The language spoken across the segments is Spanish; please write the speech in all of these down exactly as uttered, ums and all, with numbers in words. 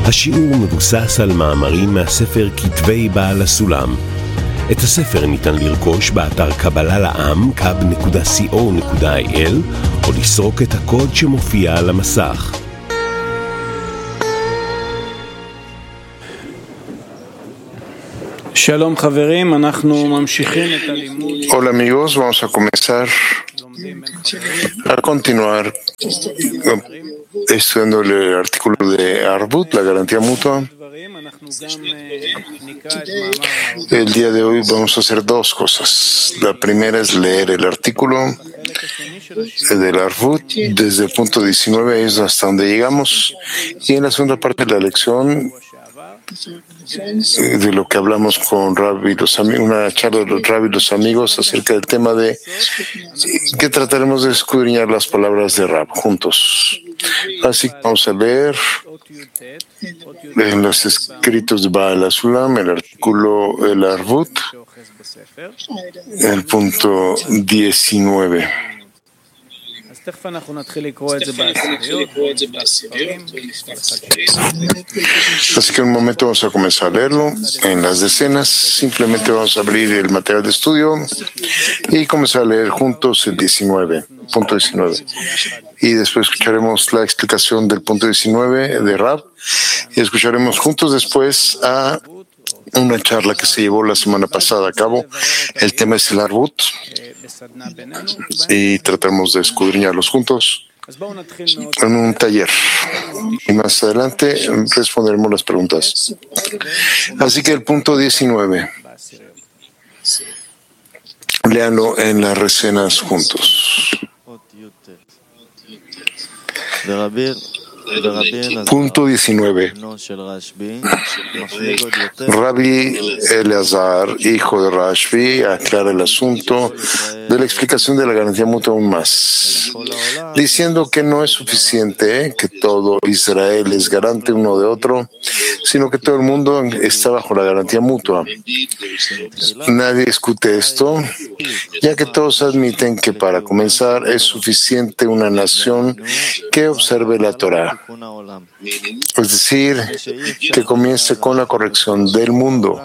השיעור מבוסס על מאמרים מהספר כתבי בעל הסולם. את הספר ניתן לרכוש באתר קבלה לעם קאב נקודה סי או נקודה איי אל או לסרוק את הקוד שמופיע על המסך. Shalom חברים, אנחנו ממשיכים את הלימוד. Hola amigos, vamos a comenzar a continuar estudiando el artículo de Arvut, la garantía mutua. El día de hoy vamos a hacer dos cosas. La primera es leer el artículo del Arvut desde el punto diecinueve, es hasta donde llegamos, y en la segunda parte de la lección de lo que hablamos con Rabbi y los amigos, una charla de los Rabbi y los amigos acerca del tema de que trataremos de escudriñar las palabras de Rab juntos. Así que vamos a leer en los escritos de Baal HaSulam el artículo El Arvut, el punto diecinueve. Así que en un momento vamos a comenzar a leerlo en las decenas. Simplemente vamos a abrir el material de estudio y comenzar a leer juntos el diecinueve, punto diecinueve. Y después escucharemos la explicación del punto diecinueve de Rab y escucharemos juntos después a una charla que se llevó la semana pasada a cabo. El tema es el Arvut y tratamos de escudriñarlos juntos en un taller. Y más adelante responderemos las preguntas. Así que el punto diecinueve, léanlo en las recenas juntos. Punto diecinueve. Rabbi Eleazar, hijo de Rashbi, aclara el asunto de la explicación de la garantía mutua aún más, diciendo que no es suficiente que todo Israel es garante uno de otro, sino que todo el mundo está bajo la garantía mutua. Nadie discute esto, ya que todos admiten que para comenzar es suficiente una nación que observe la Torá. Es decir, que comience con la corrección del mundo,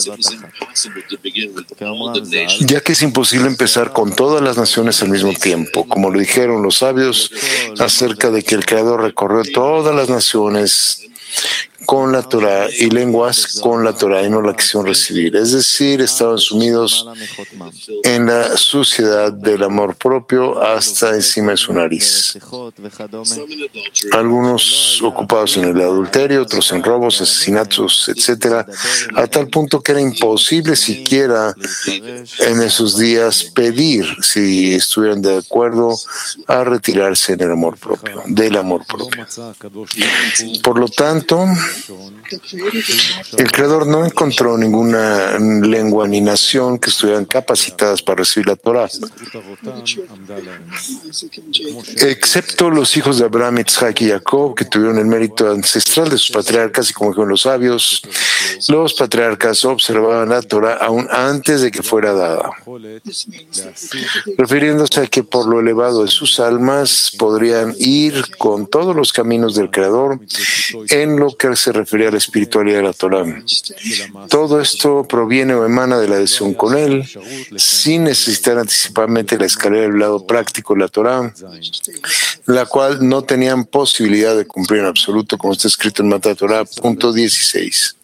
ya que es imposible empezar con todas las naciones al mismo tiempo, como lo dijeron los sabios acerca de que el Creador recorrió todas las naciones con la Torah y lenguas con la Torah y no la quisieron recibir. Es decir, estaban sumidos en la suciedad del amor propio hasta encima de su nariz. Algunos ocupados en el adulterio, otros en robos, asesinatos, etcétera, a tal punto que era imposible siquiera en esos días pedir si estuvieran de acuerdo a retirarse en el amor propio, del amor propio. Por lo tanto, el Creador no encontró ninguna lengua ni nación que estuvieran capacitadas para recibir la Torah, excepto los hijos de Abraham, Isaac y Jacob, que tuvieron el mérito ancestral de sus patriarcas, y como dijeron los sabios, los patriarcas observaban la Torah aún antes de que fuera dada, refiriéndose a que por lo elevado de sus almas podrían ir con todos los caminos del Creador en lo que se refiere a la espiritualidad de la Torah. Todo esto proviene o emana de la adhesión con él, sin necesitar anticipadamente la escalera del lado práctico de la Torah, la cual no tenían posibilidad de cumplir en absoluto, como está escrito en Mata Torah, punto dieciséis.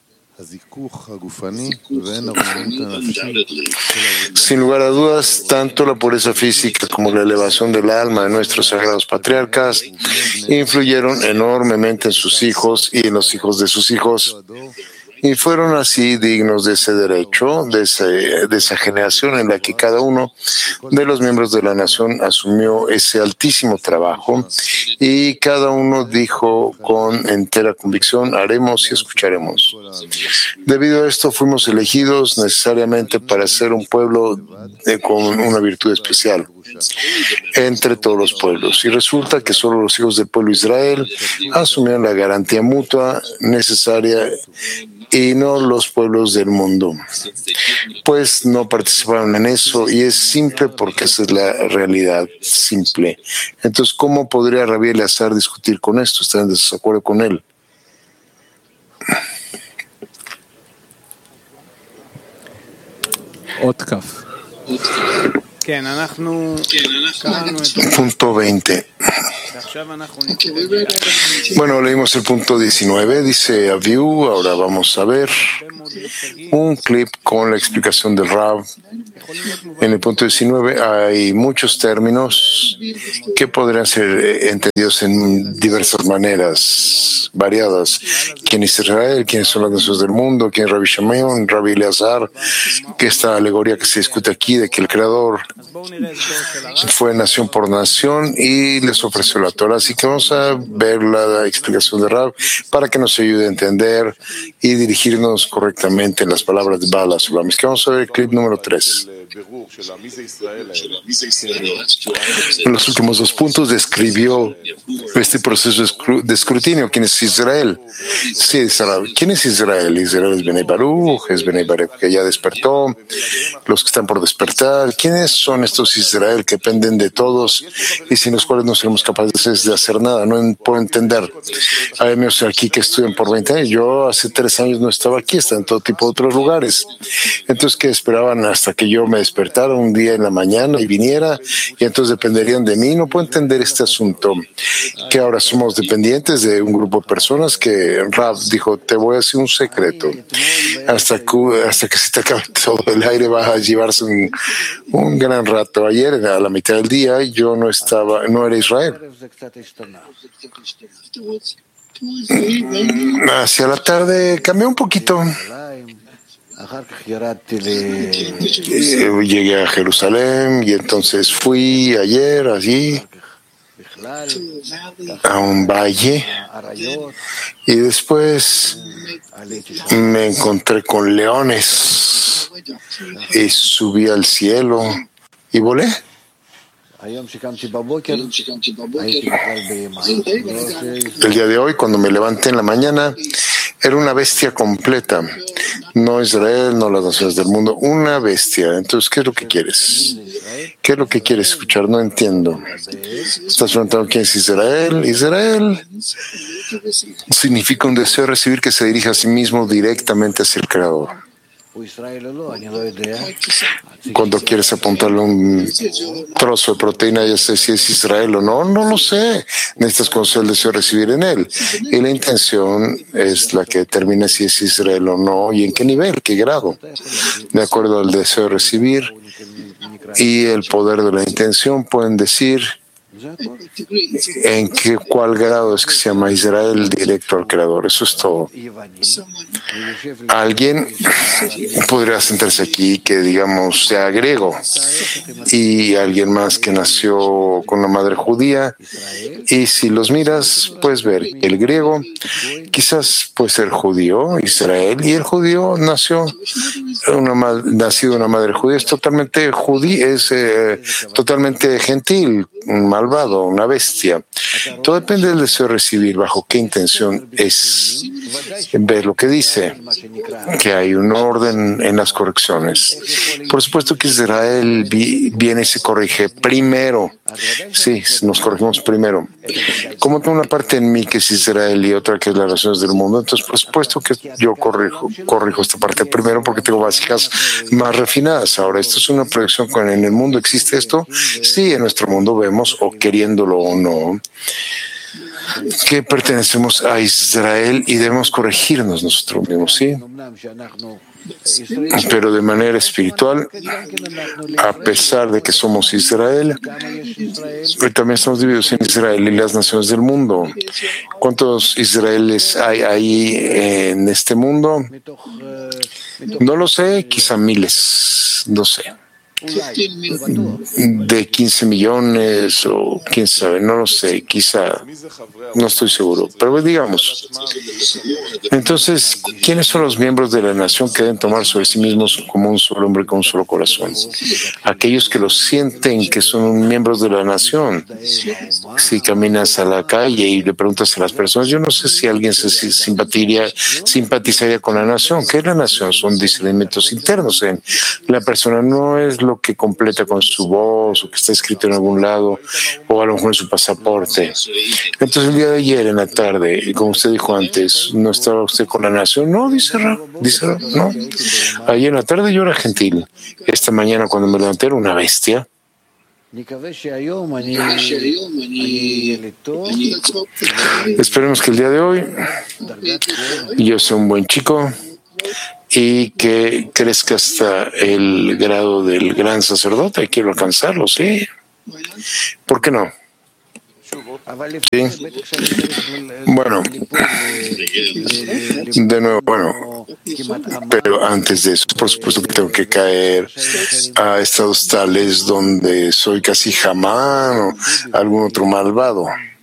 Sin lugar a dudas, tanto la pureza física como la elevación del alma de nuestros sagrados patriarcas influyeron enormemente en sus hijos y en los hijos de sus hijos, y fueron así dignos de ese derecho, de, ese, de esa generación en la que cada uno de los miembros de la nación asumió ese altísimo trabajo, y cada uno dijo con entera convicción: haremos y escucharemos. Debido a esto fuimos elegidos necesariamente para ser un pueblo de, con una virtud especial entre todos los pueblos, y resulta que solo los hijos del pueblo de Israel asumieron la garantía mutua necesaria y no los pueblos del mundo, pues no participaron en eso, y es simple porque esa es la realidad, simple. Entonces, ¿cómo podría Rabbi Eleazar discutir con esto? ¿Están en desacuerdo con él? Punto veinte. Bueno, leímos el punto diecinueve, dice Aviu. Ahora vamos a ver un clip con la explicación del Rav. En el punto diecinueve hay muchos términos que podrían ser entendidos en diversas maneras, variadas. ¿Quién es Israel? ¿Quiénes son las naciones del mundo? ¿Quién es Rabbi Shimon? Rabbi Eleazar. Que esta alegoría que se discute aquí de que el Creador fue nación por nación y les ofreció la Torah. Así que vamos a ver la explicación de Rav para que nos ayude a entender y dirigirnos correctamente en las palabras de Baal HaSulam. Es que vamos a ver el clip número tres. En los últimos dos puntos describió este proceso de escrutinio. ¿Quién es Israel? Sí, Israel. ¿Quién es Israel? Israel es Benei Baruch, es Benei Baruch que ya despertó, los que están por despertar. ¿Quiénes son estos Israel que dependen de todos y sin los cuales no seremos capaces de hacer nada? No puedo entender. Hay amigos aquí que estudian por veinte años. Yo hace tres años no estaba aquí, estaba en todo tipo de otros lugares. Entonces, ¿qué esperaban hasta que yo me despertara un día en la mañana y viniera? Y entonces dependerían de mí. No puedo entender este asunto. Que ahora somos dependientes de un grupo de personas que Rav dijo, te voy a decir un secreto. Hasta que, hasta que se te acabe todo el aire va a llevarse un, un gran rato. Ayer, a la mitad del día, yo no estaba, no era Israel. Hacia la tarde cambió un poquito. Llegué a Jerusalén y entonces fui ayer allí a un valle y después me encontré con leones y subí al cielo y volé. El día de hoy, cuando me levanté en la mañana, era una bestia completa. No Israel, no las naciones del mundo, una bestia. Entonces, ¿qué es lo que quieres? ¿Qué es lo que quieres escuchar? No entiendo. Estás preguntando quién es Israel. Israel significa un deseo de recibir que se dirija a sí mismo directamente hacia el Creador. Cuando quieres apuntarle un trozo de proteína, ya sé si es Israel o no, no lo sé. Necesitas conocer el deseo de recibir en él. Y la intención es la que determina si es Israel o no y en qué nivel, qué grado. De acuerdo al deseo de recibir y el poder de la intención, pueden decir en qué, cuál grado es que se llama Israel directo al Creador. Eso es todo. Alguien podría sentarse aquí que, digamos, sea griego y alguien más que nació con una madre judía, y si los miras puedes ver el griego quizás puede ser judío, Israel, y el judío nació una nacido de una madre judía, es totalmente judío, es eh, totalmente gentil, malvado, una bestia. Todo depende del deseo de recibir, bajo qué intención es. Ver lo que dice, que hay un orden en las correcciones. Por supuesto que Israel viene y se corrige primero. Sí, nos corregimos primero. Como tengo una parte en mí que es Israel y otra que es las naciones del mundo, entonces por supuesto que yo corrijo, corrijo esta parte primero porque tengo básicas más refinadas. Ahora, esto es una proyección con en el mundo. ¿Existe esto? Sí, en nuestro mundo vemos, o queriéndolo o no, que pertenecemos a Israel y debemos corregirnos nosotros mismos, ¿sí? Pero de manera espiritual, a pesar de que somos Israel, también estamos divididos en Israel y las naciones del mundo. ¿Cuántos Israeles hay ahí en este mundo? No lo sé, quizá miles, no sé. De quince millones o quién sabe, no lo sé, quizá, no estoy seguro, pero digamos. Entonces, ¿quiénes son los miembros de la nación que deben tomar sobre sí mismos como un solo hombre con un solo corazón? Aquellos que lo sienten que son miembros de la nación. Si caminas a la calle y le preguntas a las personas, yo no sé si alguien se simpatizaría, simpatizaría con la nación. ¿Qué es la nación? Son discernimientos internos en la persona, no es lo que completa con su voz o que está escrito en algún lado o a lo mejor en su pasaporte. Entonces el día de ayer en la tarde, como usted dijo antes, ¿no estaba usted con la nación? No, dice Ra, dice Ra, no. Ayer en la tarde yo era gentil. Esta mañana cuando me levanté era una bestia. Esperemos que el día de hoy yo sea un buen chico y que crezca hasta el grado del gran sacerdote. Quiero alcanzarlo, sí. ¿Por qué no? Sí. Bueno, de nuevo, bueno, pero antes de eso, por supuesto que tengo que caer a estados tales donde soy casi Hamán o algún otro malvado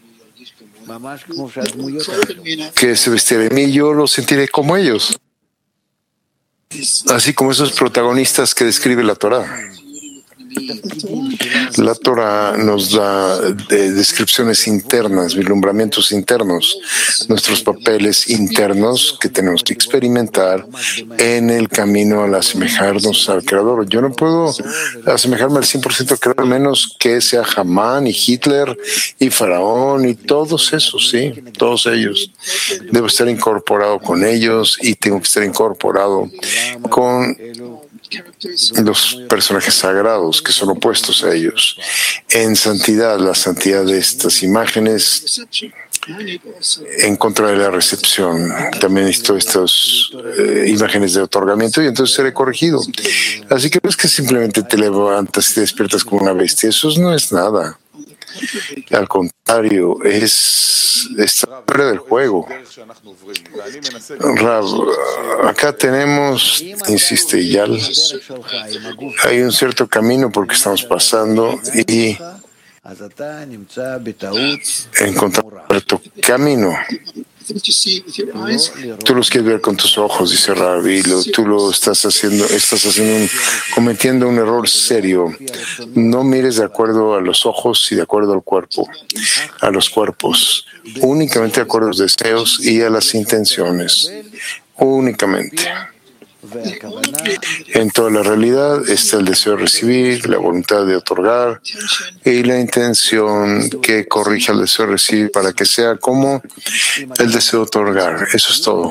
que se vestirá de mí, yo lo sentiré como ellos, así como esos protagonistas que describe la Torá. La Torah nos da de descripciones internas, vislumbramientos internos, nuestros papeles internos que tenemos que experimentar en el camino al asemejarnos al Creador. Yo no puedo asemejarme al cien por ciento al Creador, menos que sea Hamán y Hitler y Faraón y todos esos, sí, todos ellos. Debo estar incorporado con ellos y tengo que estar incorporado con los personajes sagrados que son opuestos a ellos. En santidad, la santidad de estas imágenes en contra de la recepción. También necesito estas eh, imágenes de otorgamiento y entonces seré corregido. Así que no es que simplemente te levantas y te despiertas como una bestia. Eso no es nada. Al contrario, es estar fuera del juego. Rab, acá tenemos, insiste Yal, hay un cierto camino porque estamos pasando y encontramos un cierto camino. Tú los quieres ver con tus ojos, dice Rabbi, lo, tú lo estás haciendo, estás haciendo un, cometiendo un error serio. No mires de acuerdo a los ojos y de acuerdo al cuerpo, a los cuerpos, únicamente de acuerdo a los deseos y a las intenciones, únicamente. En toda la realidad está el deseo de recibir, la voluntad de otorgar y la intención que corrija el deseo de recibir para que sea como el deseo de otorgar. Eso es todo.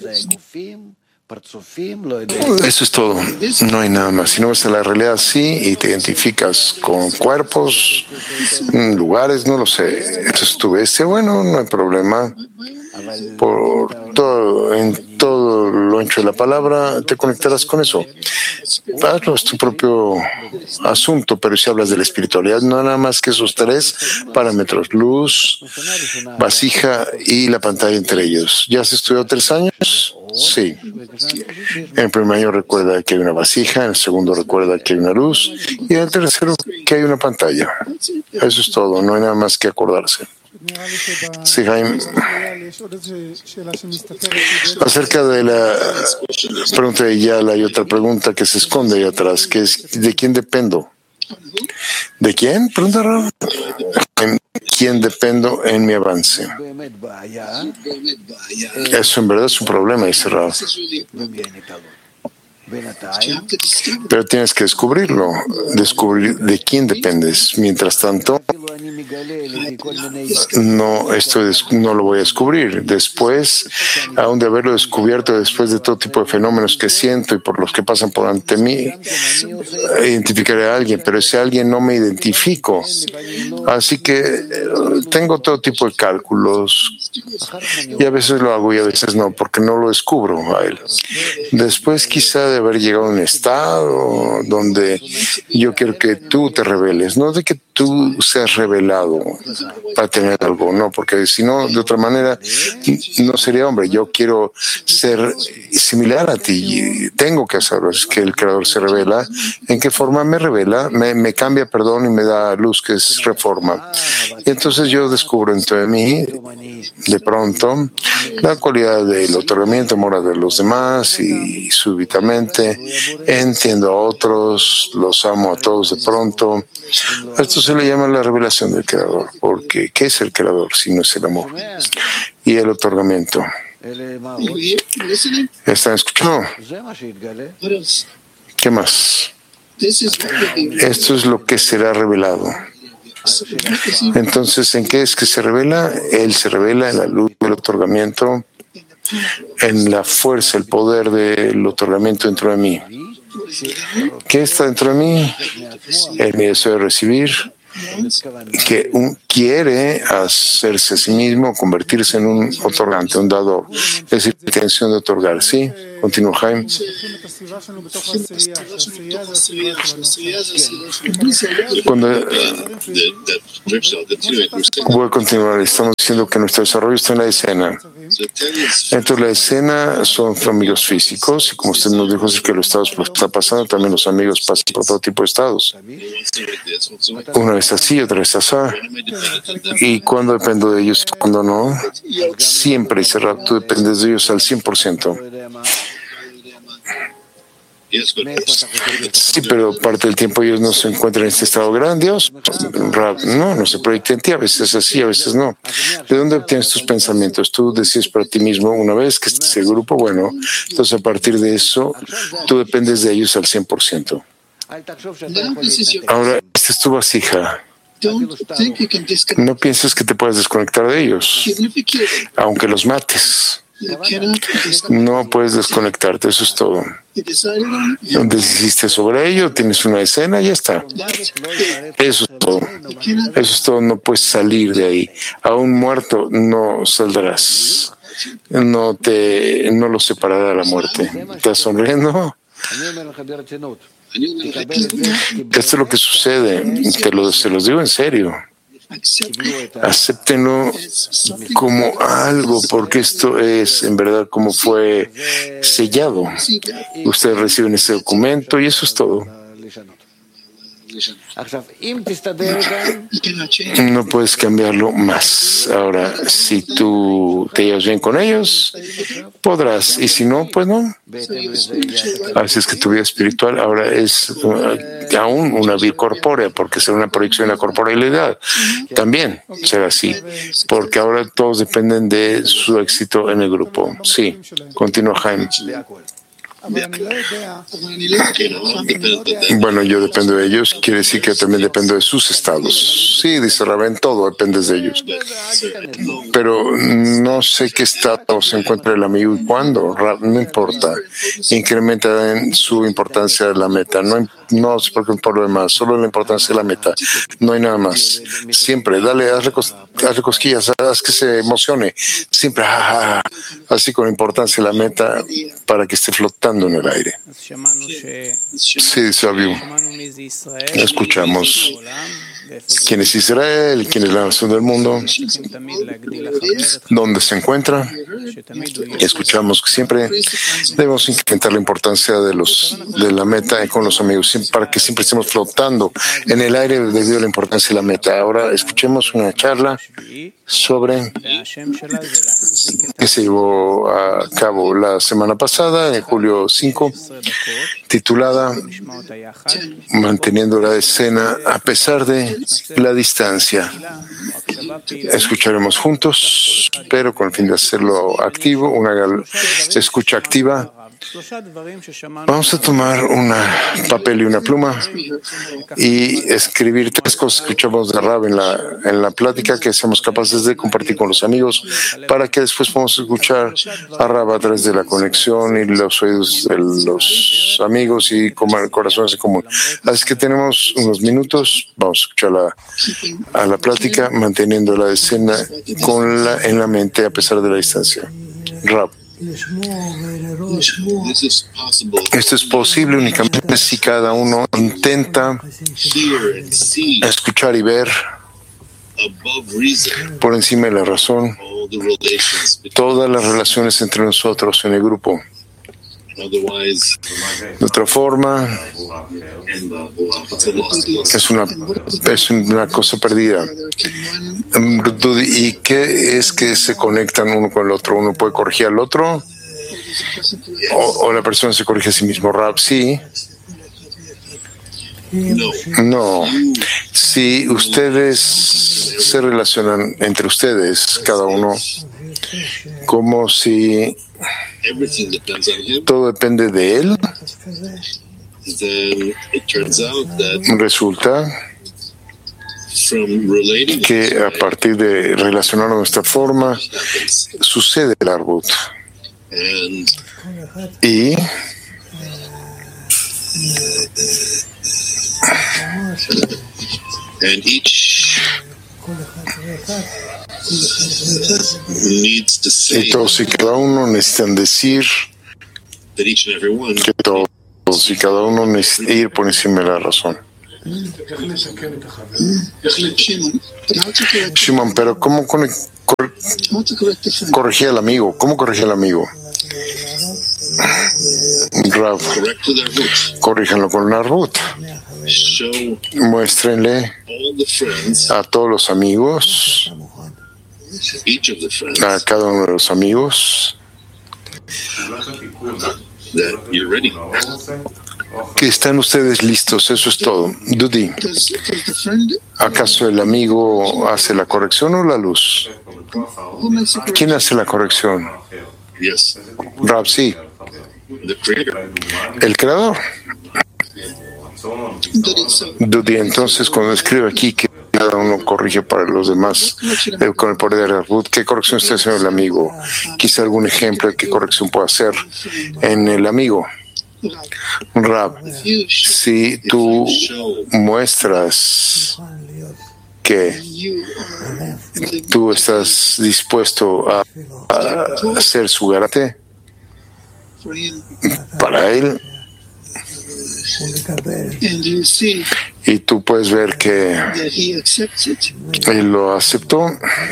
Eso es todo. No hay nada más. Si no ves la realidad así y te identificas con cuerpos, lugares, no lo sé. Entonces tú ves, bueno, no hay problema. Por todo, en todo lo ancho de la palabra, te conectarás con eso. Hazlo, es tu propio asunto, pero si hablas de la espiritualidad, no nada más que esos tres parámetros, luz, vasija y la pantalla entre ellos. ¿Ya has estudiado tres años? Sí. En el primer año recuerda que hay una vasija, en el segundo recuerda que hay una luz y en el tercero que hay una pantalla. Eso es todo, no hay nada más que acordarse. Sí, Jaime. Acerca de la pregunta de Yala hay otra pregunta que se esconde ahí atrás, que es ¿de quién dependo? ¿De quién? Pregunta rara. ¿Quién dependo en mi avance? Eso en verdad es un problema, dice Rav. Pero tienes que descubrirlo, descubrir de quién dependes. Mientras tanto, no, esto no lo voy a descubrir. Después, aún de haberlo descubierto, después de todo tipo de fenómenos que siento y por los que pasan por ante mí, identificaré a alguien, pero ese alguien no me identifico. Así que tengo todo tipo de cálculos y a veces lo hago y a veces no, porque no lo descubro a él. Después, quizá de haber llegado a un estado donde yo quiero que tú te reveles, no de que tú seas revelado para tener algo, no, porque si no, de otra manera, no sería hombre. Yo quiero ser similar a ti, tengo que hacerlo. Es que el Creador se revela. ¿En qué forma me revela? Me, me cambia, perdón, y me da luz, que es reforma. Y entonces yo descubro entre mí, de pronto, la cualidad del otorgamiento, mora de los demás y súbitamente entiendo a otros, los amo a todos de pronto. Esto se le llama la revelación del Creador, porque ¿qué es el Creador si no es el amor? Y el otorgamiento. ¿Están escuchando? ¿Qué más? Esto es lo que será revelado. Entonces, ¿en qué es que se revela? Él se revela en la luz del otorgamiento, en la fuerza, el poder del otorgamiento dentro de mí. ¿Qué está dentro de mí? El mi deseo de recibir, que un, quiere hacerse a sí mismo, convertirse en un otorgante, un dador. Es decir, la intención de otorgar. ¿Sí? Continúa, Jaime. Cuando, voy a continuar. Estamos diciendo que nuestro desarrollo está en la escena. Entonces, la escena son amigos físicos, y como usted nos dijo, es que los estados está pasando, también los amigos pasan por todo tipo de estados. Una vez así, otra vez así. Y cuando dependo de ellos y cuando no, siempre, ese rato, tú dependes de ellos al cien por ciento. Sí, pero parte del tiempo ellos no se encuentran en este estado grandioso. No, no se proyecta en ti, a veces así, a veces no. ¿De dónde obtienes tus pensamientos? Tú decides para ti mismo una vez que estés en el grupo, bueno, entonces a partir de eso, tú dependes de ellos al cien por ciento. Ahora, esta es tu vasija. No pienses que te puedes desconectar de ellos, aunque los mates. No puedes desconectarte, eso es todo. Decidiste sobre ello, tienes una escena, ya está. Eso es todo. Eso es todo, no puedes salir de ahí. Aún muerto no saldrás. No te, no lo separará de la muerte. ¿Estás sonriendo? Esto es lo que sucede. Te lo, se los digo en serio. Acéptenlo como algo, porque esto es en verdad como fue sellado. Ustedes reciben ese documento y eso es todo. No puedes cambiarlo más. Ahora, si tú te llevas bien con ellos, podrás, y si no, pues no. Así es que tu vida espiritual ahora es uh, aún una vida corpórea, porque será una proyección de la corporealidad. También será así, porque ahora todos dependen de su éxito en el grupo. Sí, continúa Jaime. Bueno, yo dependo de ellos, quiere decir que también dependo de sus estados. Sí, dice Rabén, todo depende de ellos. Pero no sé qué estado se encuentra el amigo y cuándo, no importa. Incrementa en su importancia de la meta. No, no es porque un problema, solo la importancia de la meta. No hay nada más. Siempre, dale, hazle, hazle cosquillas, haz que se emocione. Siempre, ah, así con importancia de la meta para que esté flotando en el aire. Sí, dice Abiú. Escuchamos quién es Israel, quién es la nación del mundo, dónde se encuentra. Escuchamos que siempre debemos incrementar la importancia de los de la meta con los amigos, para que siempre estemos flotando en el aire debido a la importancia de la meta. Ahora escuchemos una charla sobre que se llevó a cabo la semana pasada, en julio cinco, titulada Manteniendo la escena a pesar de la distancia. Escucharemos juntos, pero con el fin de hacerlo activo, una escucha activa. Vamos a tomar un papel y una pluma y escribir tres cosas que escuchamos de Rab en la, en la plática que seamos capaces de compartir con los amigos para que después podamos escuchar a Rab a través de la conexión y los oídos de los amigos y como el corazón en común. Así que tenemos unos minutos, vamos a escuchar la, a la plática manteniendo la escena con la, en la mente a pesar de la distancia. Rab. Esto es posible únicamente si cada uno intenta escuchar y ver por encima de la razón todas las relaciones entre nosotros en el grupo. De otra forma, es una, es una cosa perdida. ¿Y qué es que se conectan uno con el otro? ¿Uno puede corregir al otro? ¿O, o la persona se corrige a sí mismo? Rab, sí. No. Si ustedes se relacionan entre ustedes, cada uno, como si todo depende de él, resulta que a partir de relacionar nuestra forma sucede el arbut. Y y todos y cada uno necesitan decir que todos y cada uno necesita ir por encima de la razón. Shimon, pero ¿cómo cor corregir al amigo? ¿Cómo corregir al amigo? Rav, corríjanlo con la ruta. Muéstrenle a todos los amigos, a cada uno de los amigos, que están ustedes listos. Eso es todo. Dudi, ¿acaso el amigo hace la corrección o la luz? ¿Quién hace la corrección? Rav, sí. El creador. Dudi, entonces cuando escribe aquí que cada uno corrige para los demás eh, con el poder de la Arbut, ¿qué corrección está haciendo el amigo? Quizá algún ejemplo de qué corrección puede hacer en el amigo. Rab, si tú muestras que tú estás dispuesto a, a hacer su garate para él, y tú puedes ver que él lo aceptó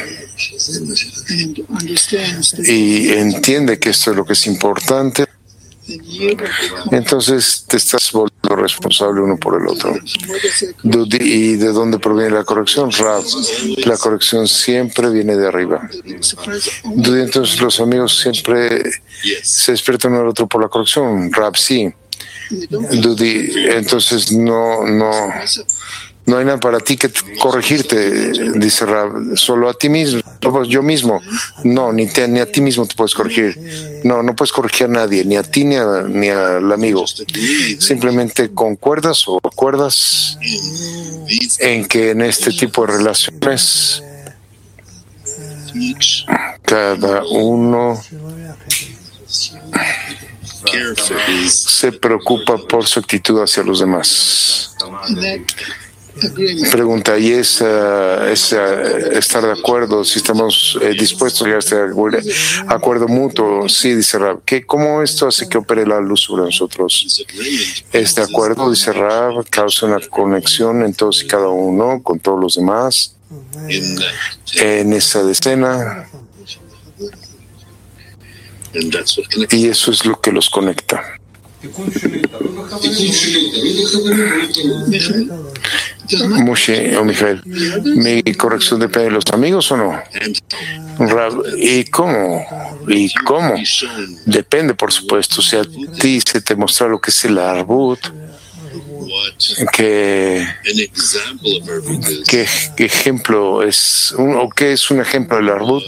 y entiende que esto es lo que es importante, entonces te estás volviendo responsable uno por el otro. ¿Y de dónde proviene la corrección? Rab, la corrección siempre viene de arriba. Entonces los amigos siempre se despiertan uno al otro por la corrección. Rab, sí. Dudi, entonces no, no, no hay nada para ti que corregirte, dice Rab, solo a ti mismo, yo mismo. No, ni, te, ni a ti mismo te puedes corregir. No, no puedes corregir a nadie, ni a ti ni, a, ni al amigo. Simplemente concuerdas o acuerdas en que en este tipo de relaciones cada uno se preocupa por su actitud hacia los demás. Pregunta, ¿y es, uh, es uh, estar de acuerdo? Si estamos eh, dispuestos a llegar a este acuerdo mutuo. Sí, dice Rab. ¿Qué, ¿Cómo esto hace que opere la luz sobre nosotros? Este acuerdo, dice Rab, causa una conexión en todos y cada uno con todos los demás en esa decena. Y eso es lo que los conecta. Moshe o Mijael, ¿mi corrección depende de los amigos o no? ¿Y cómo? ¿Y cómo? Depende, por supuesto. Si a ti se te muestra lo que es el arbut, que ¿qué ejemplo es un, o qué es un ejemplo del arbut?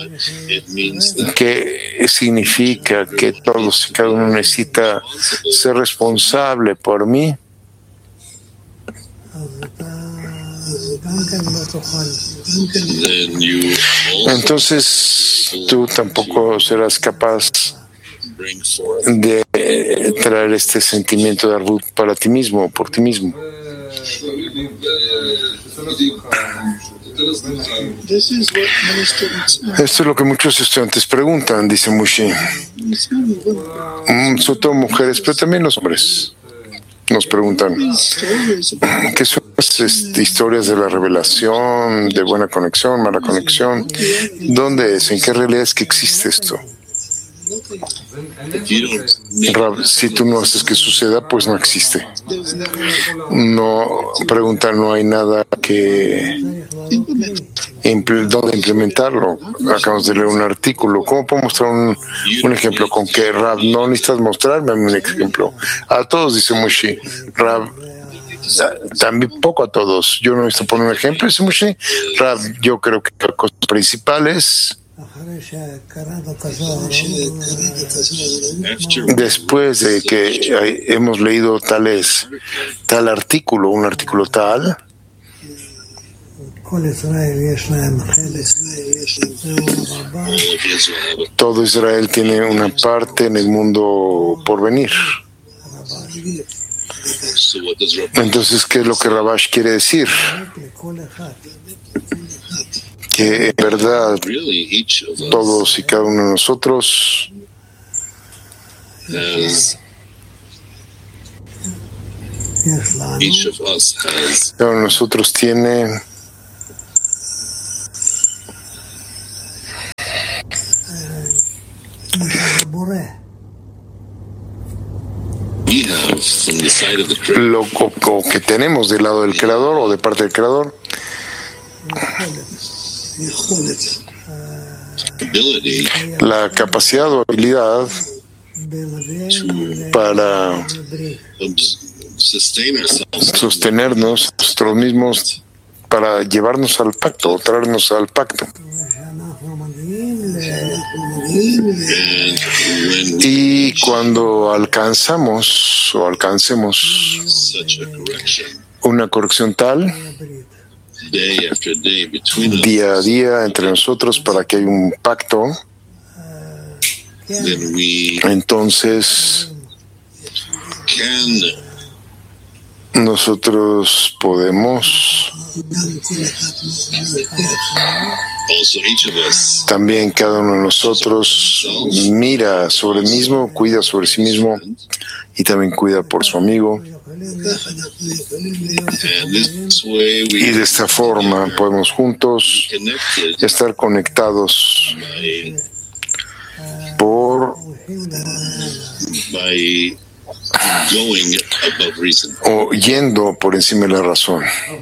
¿Qué significa que todos y cada uno necesita ser responsable por mí? Entonces tú tampoco serás capaz de traer este sentimiento de arbut para ti mismo, por ti mismo. Esto es lo que muchos estudiantes preguntan, dice Mushi. Mm, sobre todo mujeres, pero también los hombres nos preguntan qué son estas historias de la revelación, de buena conexión, mala conexión. ¿Dónde es? ¿En qué realidad es que existe esto? Si tú no haces que suceda, pues no existe. No, pregunta, no hay nada que donde implementarlo. Acabamos de leer un artículo. ¿Cómo puedo mostrar un, un ejemplo? ¿Con qué, Rab? No necesitas mostrarme un ejemplo. A todos, dice Mushi. Rab, también poco a todos. Yo no necesito poner un ejemplo, dice Mushi. Rab, yo creo que las cosas principales Después de que hemos leído tales, tal artículo, un artículo tal, todo Israel tiene una parte en el mundo por venir. Entonces, ¿qué es lo que Rabash quiere decir? Que en verdad todos y cada uno de nosotros cada uno de nosotros tiene lo, lo que tenemos del lado del Creador o de parte del Creador, la capacidad o habilidad para sostenernos nosotros mismos, para llevarnos al pacto o traernos al pacto. Y cuando alcanzamos o alcancemos una corrección tal, día a día entre nosotros, para que haya un pacto, entonces nosotros podemos también, cada uno de nosotros mira sobre el mismo, cuida sobre sí mismo y también cuida por su amigo. Y de esta forma podemos juntos estar conectados por o yendo por encima de la razón.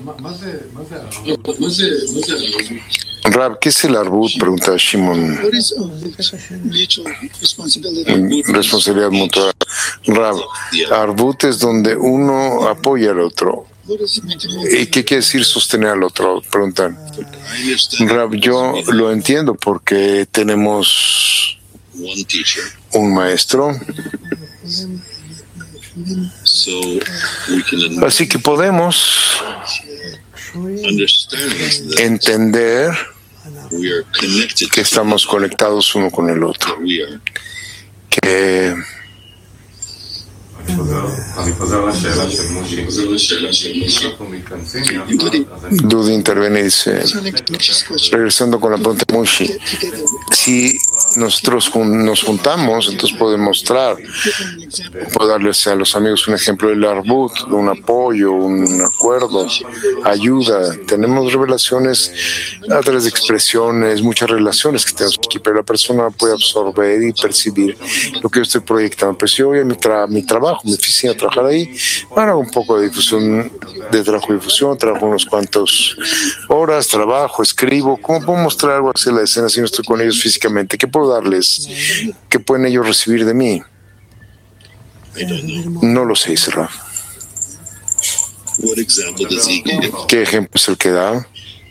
Rab, ¿qué es el arbut? Pregunta Shimon. Responsabilidad mutua. Rab, arbut es donde uno apoya al otro. ¿Y qué quiere decir sostener al otro? Preguntan. Rab, yo lo entiendo porque tenemos un maestro. Así que podemos entender que estamos conectados uno con el otro, que Dudi interviene y dice, regresando con la pregunta de Mushi, si nosotros nos juntamos, entonces podemos mostrar, puedo darles a los amigos un ejemplo del arbut, un apoyo, un acuerdo, ayuda. Tenemos revelaciones a través de expresiones, muchas relaciones que tenemos aquí, pero la persona puede absorber y percibir lo que yo estoy proyectando. Pues yo voy a mi, tra- mi trabajo, mi oficina, a trabajar ahí, hago un poco de difusión, de trabajo y difusión, trabajo unos cuantos horas, trabajo, escribo. ¿Cómo puedo mostrar algo así en la escena si no estoy con ellos físicamente? ¿Qué puedo darles? ¿Qué pueden ellos recibir de mí? No lo sé, dice Rav. ¿Qué ejemplo es el que da?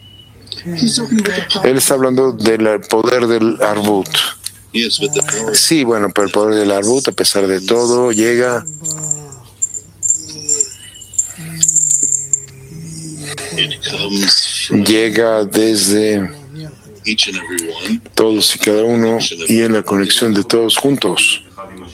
Él está hablando del poder del arbut. Sí, bueno, pero el poder del arbut, a pesar de todo, llega llega desde todos y cada uno y en la conexión de todos juntos.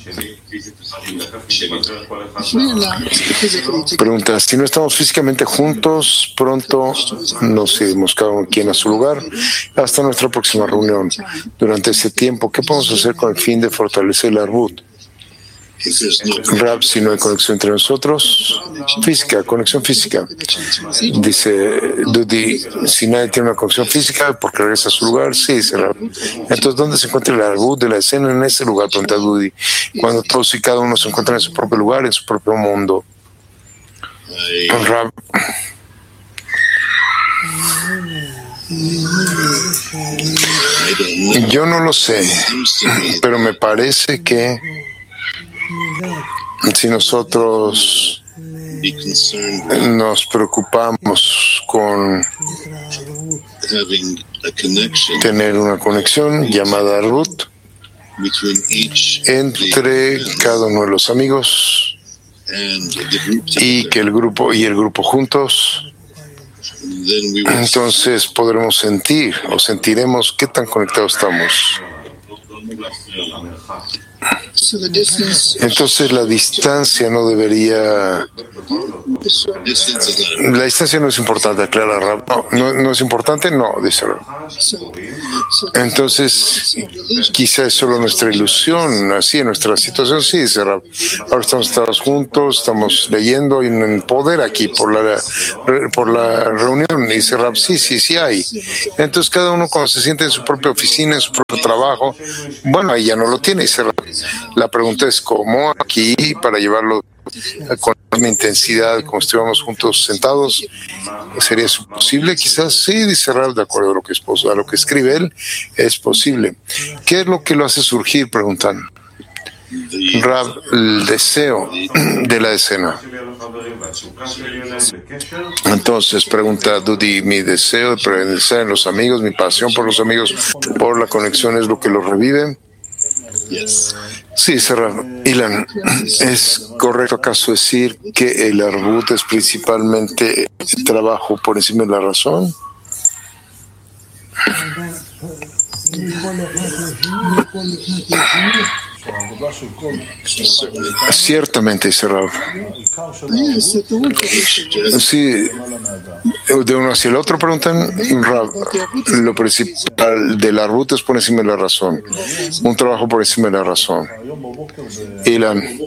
Pregunta, si no estamos físicamente juntos, pronto nos iremos cada uno quien a su lugar hasta nuestra próxima reunión. Durante ese tiempo, ¿qué podemos hacer con el fin de fortalecer el arbut? Rab, si no hay conexión entre nosotros, física, conexión física. Dice Dudi, si nadie tiene una conexión física, porque regresa a su lugar, sí, dice Rab. Entonces, ¿dónde se encuentra el arbut de la escena? En ese lugar, pregunta Dudi. Cuando todos y cada uno se encuentran en su propio lugar, en su propio mundo. Rab, yo no lo sé, pero me parece que si nosotros nos preocupamos con tener una conexión llamada Ruth entre cada uno de los amigos y que el grupo y el grupo juntos. Entonces podremos sentir o sentiremos qué tan conectados estamos. Entonces la distancia no debería... La distancia no es importante, aclara Rab. No, no, no es importante, no, dice Rab. Entonces, quizá es solo nuestra ilusión, así en nuestra situación, sí, dice Rab. Ahora estamos todos juntos, estamos leyendo, hay un poder aquí por la, por la reunión, dice Rab, sí, sí, sí hay. Entonces cada uno cuando se siente en su propia oficina, en su propio trabajo, bueno, ahí ya no lo tiene, dice Rab. La pregunta es cómo aquí, para llevarlo con la misma intensidad como estuviéramos juntos sentados, ¿sería eso posible? Quizás sí, dice Rab, de acuerdo a lo que, es, a lo que escribe él, es posible. ¿Qué es lo que lo hace surgir? Preguntan. Rab, el deseo de la escena. Entonces pregunta Dudi, mi deseo de permanecer en los amigos, mi pasión por los amigos, por la conexión es lo que los revive. Sí, Serrano. Ilan, ¿es correcto acaso decir que el arbut es principalmente el trabajo por encima de la razón? Ciertamente, Serrano. Sí, de uno hacia el otro preguntan, lo principal del arbut es por encima de la razón, un trabajo por encima de la razón. Ilan,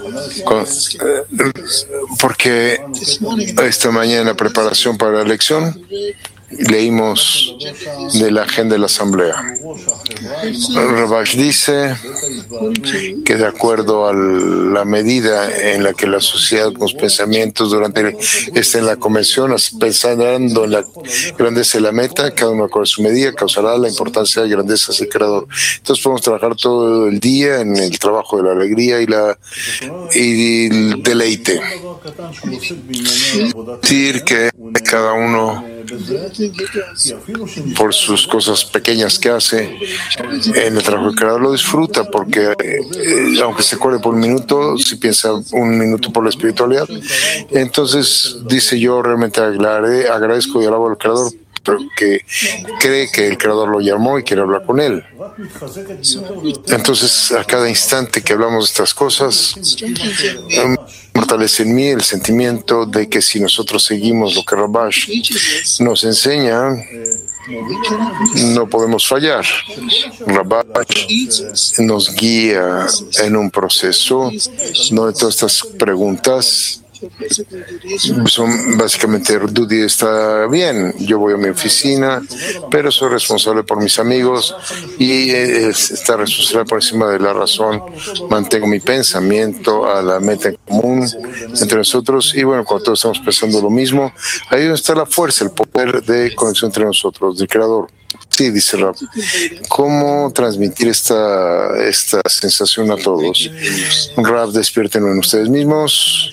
porque esta mañana en la preparación para la elección leímos de la agenda de la asamblea. Rabash dice que de acuerdo a la medida en la que la sociedad con los pensamientos durante está en la convención, pensando en la grandeza de la meta, cada uno con su medida causará la importancia de grandeza del creador. Entonces podemos trabajar todo el día en el trabajo de la alegría y la y el deleite. Decir que cada uno por sus cosas pequeñas que hace en el trabajo del creador lo disfruta, porque eh, aunque se acuerde por un minuto, si piensa un minuto por la espiritualidad, entonces dice yo realmente agradezco y alabo al creador, pero que cree que el creador lo llamó y quiere hablar con él. Entonces a cada instante que hablamos de estas cosas, um, fortalece en mí el sentimiento de que si nosotros seguimos lo que Rabash nos enseña, no podemos fallar. Rabash nos guía en un proceso donde todas estas preguntas son básicamente, Dudi está bien, yo voy a mi oficina, pero soy responsable por mis amigos y está responsable por encima de la razón. Mantengo mi pensamiento a la meta en común entre nosotros y bueno, cuando todos estamos pensando lo mismo, ahí está la fuerza, el poder de conexión entre nosotros, del creador. Sí, dice Rab. ¿Cómo transmitir esta, esta sensación a todos? Rab, despierten en ustedes mismos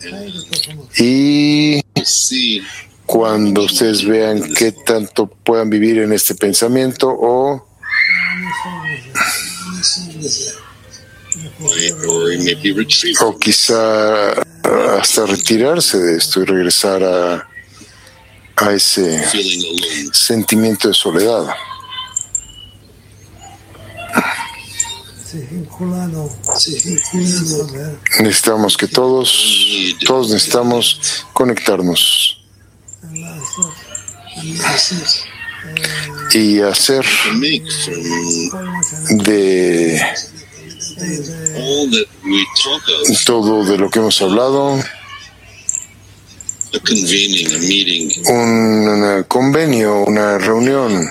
y cuando ustedes vean qué tanto puedan vivir en este pensamiento o o quizá hasta retirarse de esto y regresar a a ese sentimiento de soledad. Necesitamos que todos, todos necesitamos conectarnos y hacer de todo de lo que hemos hablado un convenio, una reunión,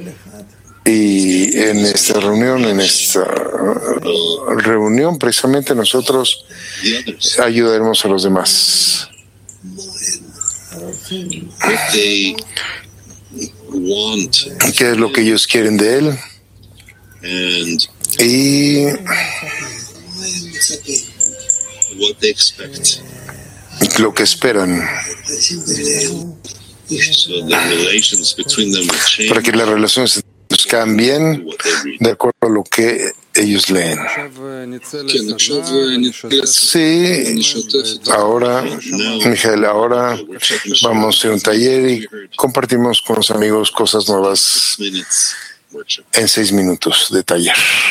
y en esta reunión, en esta reunión precisamente nosotros ayudaremos a los demás. ¿Qué es lo que ellos quieren de él? Y lo que esperan, para que las relaciones cambien de acuerdo a lo que ellos leen. Sí, ahora, Mijael, ahora vamos a hacer un taller y compartimos con los amigos cosas nuevas en seis minutos de taller.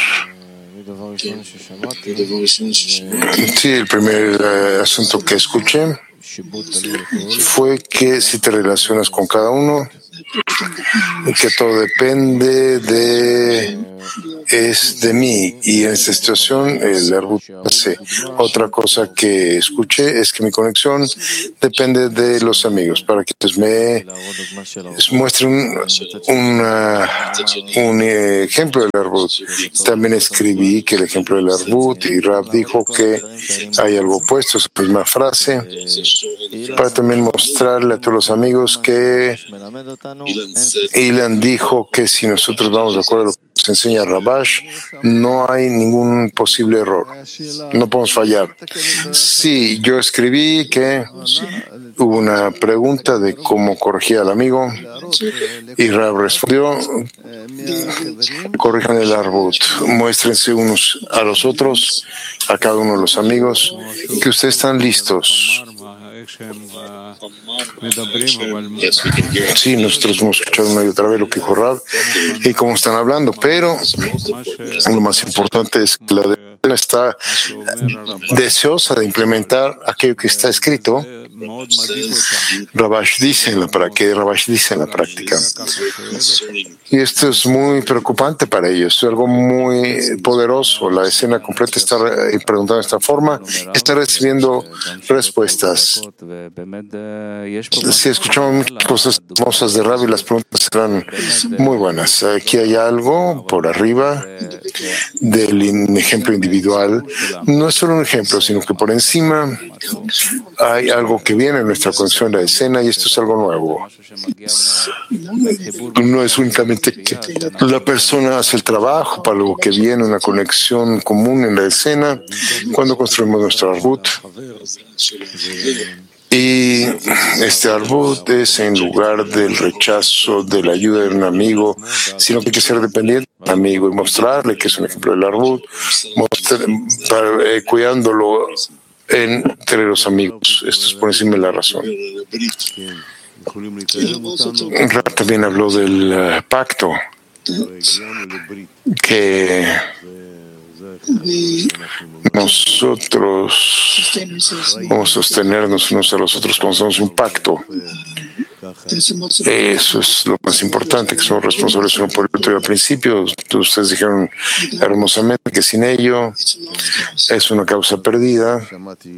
Sí, el primer uh, asunto que escuché fue que si te relacionas con cada uno, que todo depende de es de mí, y en esta situación el arbut hace. Otra cosa que escuché es que mi conexión depende de los amigos, para que pues, me muestren un, una, un ejemplo del arbut. También escribí que el ejemplo del arbut, y Rab dijo que hay algo opuesto, esa misma frase, para también mostrarle a todos los amigos que Ilan dijo que si nosotros vamos de acuerdo a lo que nos enseña Rabash, no hay ningún posible error, no podemos fallar. Sí, yo escribí que hubo una pregunta de cómo corregir al amigo y Rab respondió: corrijan el arbut, muéstrense unos a los otros, a cada uno de los amigos, que ustedes están listos. Sí, nosotros hemos escuchado una y otra vez lo que dijo Rab y cómo están hablando, pero lo más importante es que la persona está deseosa de implementar aquello que está escrito. Rabash dice en la práctica, Rabash dice en la práctica. Y esto es muy preocupante para ellos, es algo muy poderoso. La escena completa está preguntando de esta forma, está recibiendo respuestas. Si escuchamos muchas cosas hermosas de Rab y las preguntas serán muy buenas. Aquí hay algo por arriba del ejemplo individual. No es solo un ejemplo, sino que por encima hay algo que viene en nuestra conexión de la escena, y esto es algo nuevo. No es únicamente que la persona hace el trabajo para lo que viene, una conexión común en la escena cuando construimos nuestro arbut. Y este arbut es en lugar del rechazo de la ayuda de un amigo, sino que hay que ser dependiente del amigo y mostrarle que es un ejemplo del arbut, mostrar, para, eh, cuidándolo entre los amigos. Esto es por encima de la razón. Rab también habló del uh, pacto, que nosotros vamos a sostenernos unos a los otros cuando hacemos un pacto. Eso es lo más importante, que somos responsables uno por el otro. Y al principio ustedes dijeron hermosamente que sin ello es una causa perdida.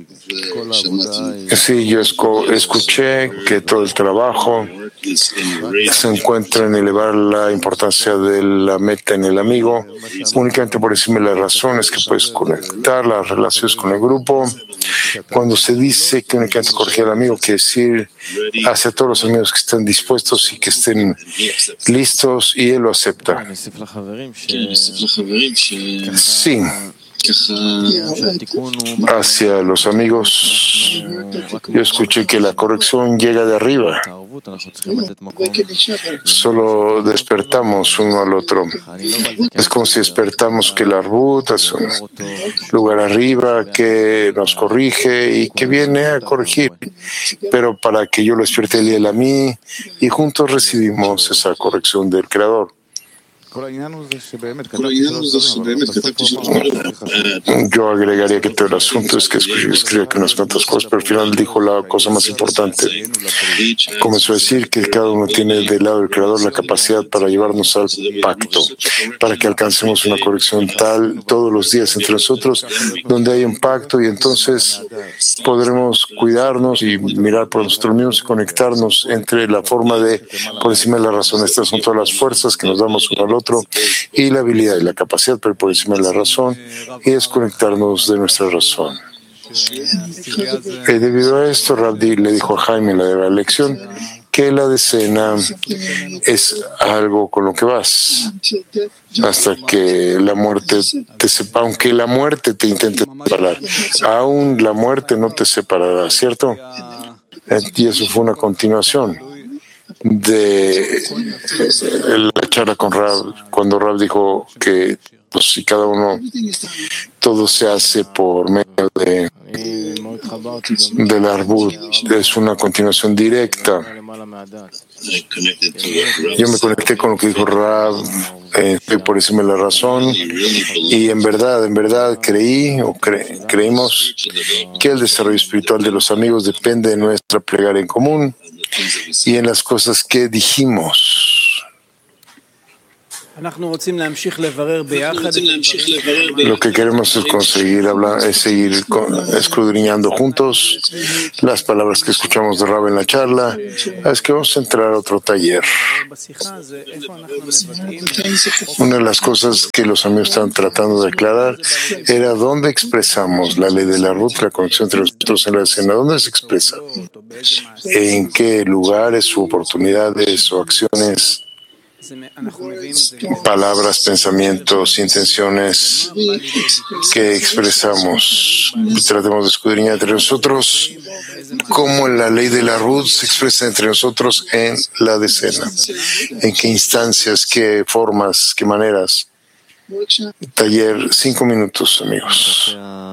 Sí, yo escuché que todo el trabajo se encuentra en elevar la importancia de la meta en el amigo, únicamente por encima de las razones que puedes conectar las relaciones con el grupo. Cuando se dice que únicamente corregir al amigo, quiere decir hacia todos los amigos que estén dispuestos y que estén listos, y él lo acepta. Sí. Hacia los amigos, yo escuché que la corrección llega de arriba. Solo despertamos uno al otro. Es como si despertamos que el arbut es un lugar arriba que nos corrige y que viene a corregir, pero para que yo lo despierte él y él a mí, y juntos recibimos esa corrección del Creador. Yo agregaría que todo el asunto es que escribe que unas cuantas cosas, pero al final dijo la cosa más importante. Comenzó a decir que cada uno tiene del lado del Creador la capacidad para llevarnos al pacto, para que alcancemos una corrección tal todos los días entre nosotros, donde hay un pacto, y entonces podremos cuidarnos y mirar por nosotros mismos y conectarnos entre la forma de por encima de la razón. Estas son todas las fuerzas que nos damos uno al otro, y la habilidad y la capacidad, pero por encima de la razón, y es conectarnos de nuestra razón. Y debido a esto, Rabdi le dijo a Jaime en la lección que la decena es algo con lo que vas hasta que la muerte te separa, aunque la muerte te intente separar, aún la muerte no te separará, ¿cierto? Y eso fue una continuación de la charla con Rab, cuando Rab dijo que pues, si cada uno, todo se hace por medio de del arbut, es una continuación directa. Yo me conecté con lo que dijo Rab, eh, por encima de la razón, y en verdad, en verdad creí o cre, creímos que el desarrollo espiritual de los amigos depende de nuestra plegaria en común y en las cosas que dijimos. Lo que queremos es conseguir hablar, es seguir escudriñando juntos las palabras que escuchamos de Rab en la charla. Es que vamos a entrar a otro taller. Una de las cosas que los amigos están tratando de aclarar era dónde expresamos la ley del arbut, la conexión entre nosotros en la escena. ¿Dónde se expresa? ¿En qué lugares u oportunidades o acciones? Palabras, pensamientos, intenciones que expresamos. Tratemos de escudriñar entre nosotros cómo la ley de la Ruth se expresa entre nosotros en la decena. En qué instancias, qué formas, qué maneras. Taller, cinco minutos, amigos.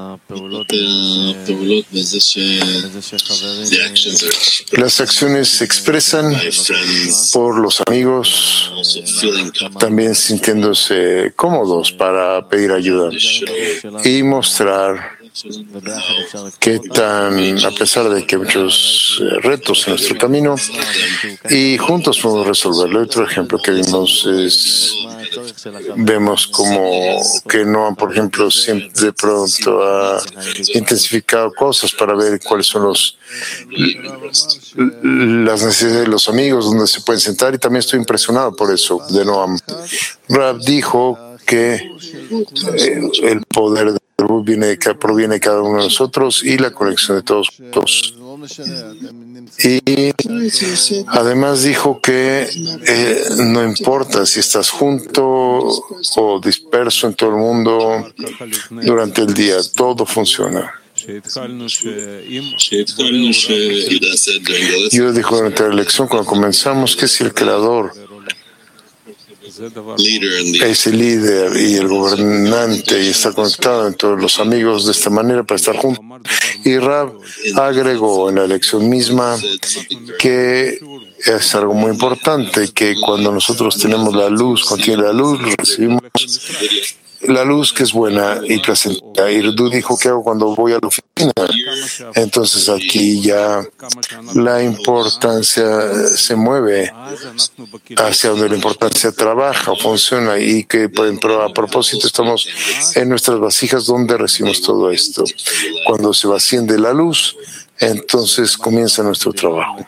Las acciones se expresan por los amigos, también sintiéndose cómodos para pedir ayuda y mostrar que tan, a pesar de que hay muchos retos en nuestro camino, y juntos podemos resolverlo. Otro ejemplo que vimos es, vemos como que Noam, por ejemplo, siempre de pronto ha intensificado cosas para ver cuáles son los las necesidades de los amigos, donde se pueden sentar, y también estoy impresionado por eso de Noam. Rab dijo que eh, el poder de Viene, proviene de cada uno de nosotros y la conexión de todos juntos. Y además dijo que eh, no importa si estás junto o disperso en todo el mundo durante el día, todo funciona. Yo dijo durante la lección, cuando comenzamos, que si el Creador es el líder y el gobernante y está conectado en todos los amigos de esta manera para estar juntos. Y Rab agregó en la lección misma que es algo muy importante, que cuando nosotros tenemos la luz, contiene la luz, recibimos la luz que es buena y placentera. Y Irdu dijo, ¿qué hago cuando voy a la oficina? Entonces aquí ya la importancia se mueve hacia donde la importancia trabaja o funciona, y que a propósito estamos en nuestras vasijas donde recibimos todo esto. Cuando se vacíen de la luz, entonces comienza nuestro trabajo.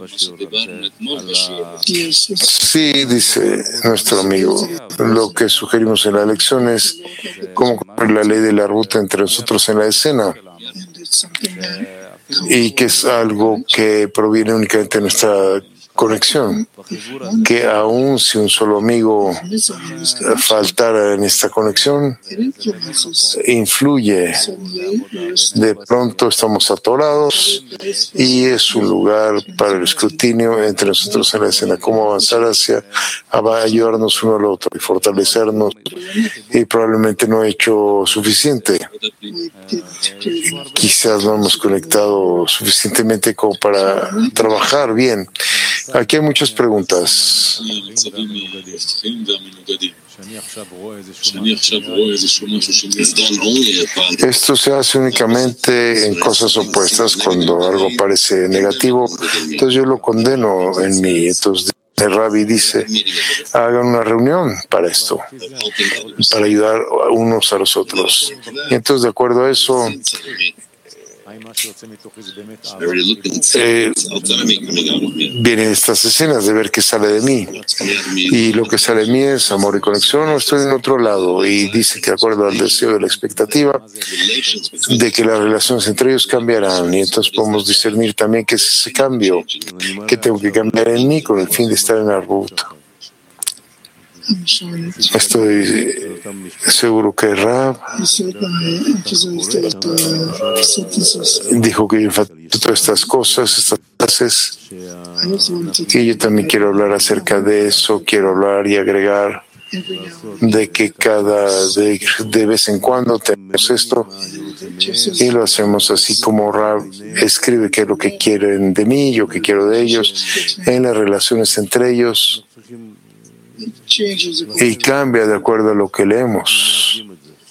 Sí, dice nuestro amigo, lo que sugerimos en la lección es cómo cumplir la ley de la ruta entre nosotros en la escena, y que es algo que proviene únicamente de nuestra conexión, que aun si un solo amigo faltara en esta conexión, influye. De pronto estamos atorados y es un lugar para el escrutinio entre nosotros en la escena, cómo avanzar hacia va a ayudarnos uno al otro y fortalecernos, y probablemente no he hecho suficiente. Quizás no hemos conectado suficientemente como para trabajar bien. Aquí hay muchas preguntas. Esto se hace únicamente en cosas opuestas, cuando algo parece negativo, entonces yo lo condeno en mí. Entonces el Rabbi dice, hagan una reunión para esto, para ayudar unos a los otros. Y entonces, de acuerdo a eso, eh, vienen estas escenas de ver qué sale de mí. Y lo que sale de mí es amor y conexión, o estoy en otro lado. Y dice que de acuerdo al deseo de la expectativa de que las relaciones entre ellos cambiarán. Y entonces podemos discernir también qué es ese cambio que tengo que cambiar en mí con el fin de estar en Arbut. Estoy seguro que Rab dijo que enfatizó todas estas cosas, estas clases, y yo también quiero hablar acerca de eso, quiero hablar y agregar de que cada de, de vez en cuando tenemos esto y lo hacemos así como Rab escribe que es lo que quieren de mí, yo que quiero de ellos, en las relaciones entre ellos. Y cambia de acuerdo a lo que leemos.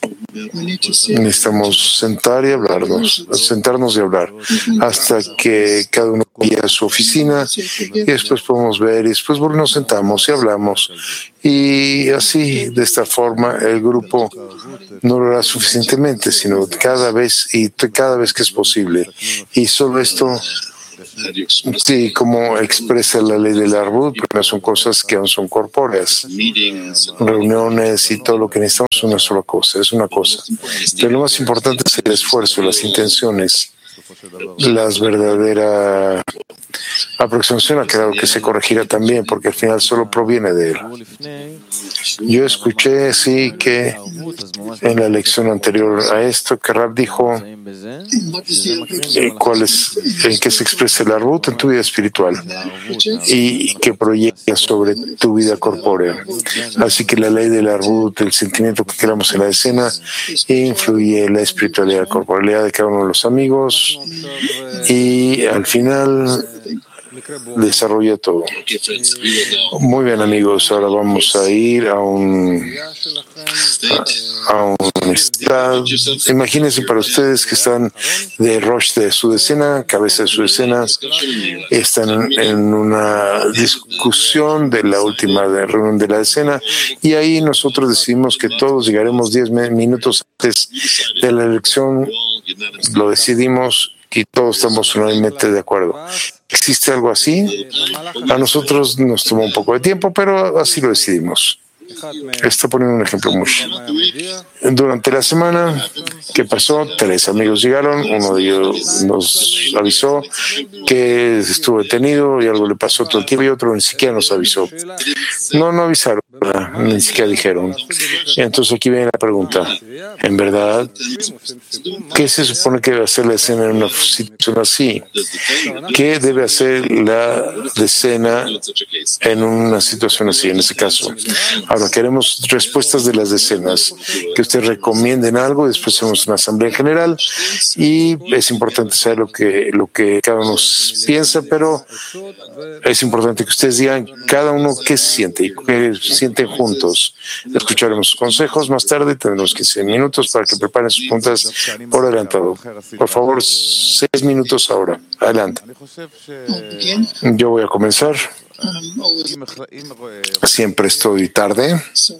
Necesitamos sentar y hablarnos, sentarnos y hablar hasta que cada uno vaya a su oficina y después podemos ver y después nos sentamos y hablamos. Y así, de esta forma, el grupo no lo hará suficientemente, sino cada vez y cada vez que es posible. Y solo esto, sí, como expresa la ley del Arbut, pero son cosas que aún son corpóreas. Reuniones y todo lo que necesitamos es una sola cosa, es una cosa. Pero lo más importante es el esfuerzo, las intenciones, las verdaderas aproximación, claro que se corregirá también, porque al final solo proviene de él. Yo escuché, sí, que en la lección anterior a esto, que Rab dijo eh, cuál es, en qué se expresa el Arbut en tu vida espiritual y que proyecta sobre tu vida corpórea. Así que la ley del Arbut, el sentimiento que creamos en la escena, influye en la espiritualidad, la corporalidad de cada uno de los amigos y al final desarrolla todo. Muy bien, amigos, ahora vamos a ir a un a, a un estado. Imagínense para ustedes que están de Rosh de su decena, cabeza de su decena, están en una discusión de la última reunión de la decena y ahí nosotros decidimos que todos llegaremos diez minutos antes de la elección, lo decidimos y todos estamos unanimemente de acuerdo. ¿Existe algo así? A nosotros nos tomó un poco de tiempo, pero así lo decidimos. Estoy poniendo un ejemplo muy. Durante la semana, ¿qué pasó? Tres amigos llegaron, uno de ellos nos avisó que estuvo detenido y algo le pasó todo el tiempo y otro ni siquiera nos avisó. No, no avisaron, ni siquiera dijeron. Y entonces aquí viene la pregunta. En verdad, ¿qué se supone que debe hacer la escena en una situación así? ¿Qué debe hacer la decena en una situación así, en ese caso? Ahora queremos respuestas de las decenas, que ustedes recomienden algo, después hacemos una asamblea general y es importante saber lo que, lo que cada uno piensa, pero es importante que ustedes digan cada uno qué siente y qué sienten juntos. Escucharemos sus consejos más tarde, tendremos quince minutos para que preparen sus puntas por adelantado. Por favor, seis minutos ahora. Adelante. Yo voy a comenzar. Siempre estoy tarde.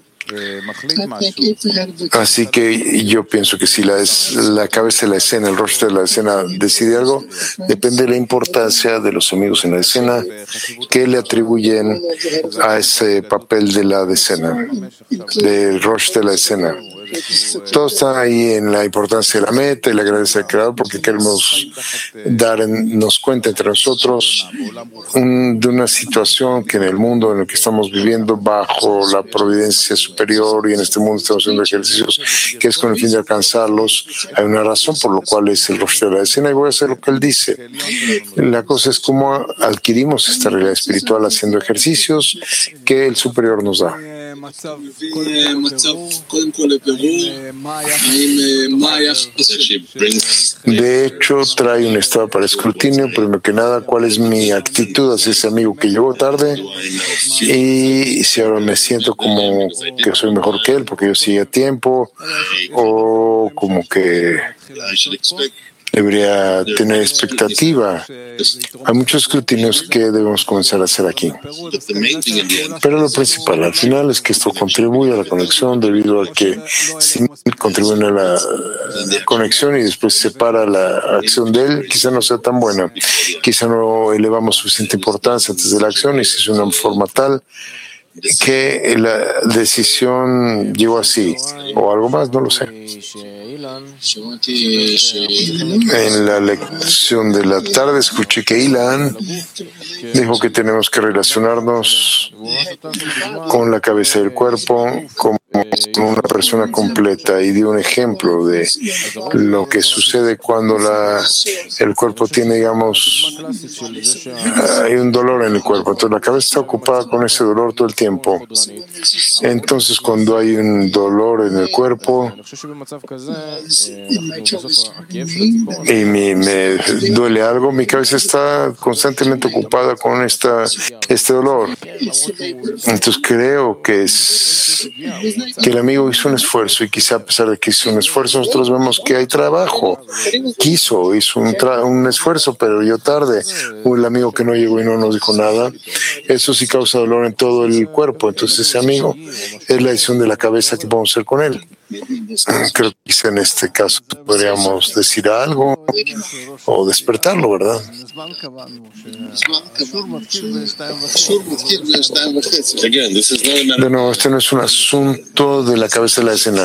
Así que yo pienso que si la, la cabeza de la escena, el rostro de la escena decide algo, depende de la importancia de los amigos en la escena que le atribuyen a ese papel de la decena, del rostro de la escena. Todo está ahí en la importancia de la meta y la grandeza del Creador, porque queremos darnos cuenta entre nosotros un, de una situación que en el mundo en el que estamos viviendo bajo la providencia superior y en este mundo estamos haciendo ejercicios que es con el fin de alcanzarlos. Hay una razón por lo cual es el rostro de la escena y voy a hacer lo que él dice. La cosa es cómo adquirimos esta realidad espiritual haciendo ejercicios que el superior nos da. De hecho, trae un estado para escrutinio. Primero que nada, ¿cuál es mi actitud hacia ese amigo que llegó tarde? Y si ahora me siento como que soy mejor que él porque yo sigue a tiempo, o como que debería tener expectativa. Hay muchos escrutinios que debemos comenzar a hacer aquí. Pero lo principal al final es que esto contribuye a la conexión, debido a que si contribuye a la conexión y después separa la acción de él, quizá no sea tan buena. Quizá no elevamos suficiente importancia antes de la acción y si es una forma tal que la decisión llegó así, o algo más, no lo sé. En la lección de la tarde escuché que Ilan dijo que tenemos que relacionarnos con la cabeza del cuerpo como una persona completa, y dio un ejemplo de lo que sucede cuando la, el cuerpo tiene, digamos, hay un dolor en el cuerpo, entonces la cabeza está ocupada con ese dolor todo el tiempo. Entonces cuando hay un dolor en el cuerpo y me, me duele algo, mi cabeza está constantemente ocupada con esta, este dolor. Entonces creo que es que el amigo hizo un esfuerzo, y quizá a pesar de que hizo un esfuerzo, nosotros vemos que hay trabajo. Quiso, hizo un, tra- un esfuerzo, pero llegó tarde. El amigo que no llegó y no nos dijo nada, eso sí causa dolor en todo el cuerpo. Entonces ese amigo es la decisión de la cabeza que podemos hacer con él. Creo que quizá en este caso podríamos decir algo o despertarlo, ¿verdad? De nuevo, este no es un asunto de la cabeza de la escena.